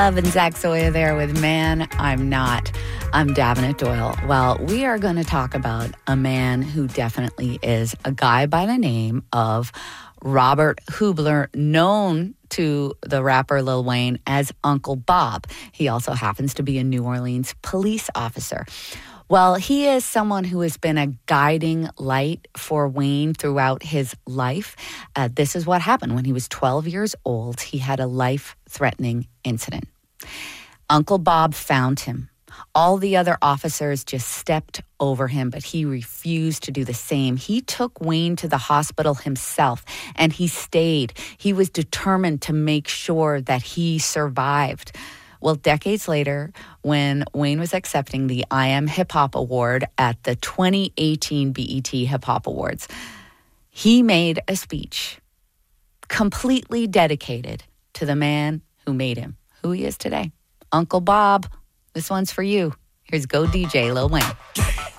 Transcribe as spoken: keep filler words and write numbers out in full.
Love and Zach Zoya there with Man, I'm Not. I'm Davenant Doyle. Well, we are going to talk about a man who definitely is a guy by the name of Robert Hubler, known to the rapper Lil Wayne as Uncle Bob. He also happens to be a New Orleans police officer. Well, he is someone who has been a guiding light for Wayne throughout his life. Uh, this is what happened when he was twelve years old. He had a life-threatening incident. Uncle Bob found him. All the other officers just stepped over him, but he refused to do the same. He took Wayne to the hospital himself, and he stayed. He was determined to make sure that he survived. Well, decades later, when Wayne was accepting the I Am Hip Hop Award at the twenty eighteen B E T Hip Hop Awards, he made a speech completely dedicated to the man who made him who he is today. Uncle Bob, this one's for you. Here's Go D J, Lil Wayne.